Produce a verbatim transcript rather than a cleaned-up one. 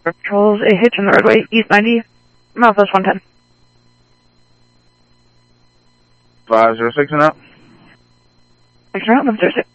Patrols, a hitch on the roadway, East ninety, Southwest one ten. five zero six and up. Six around, one zero six.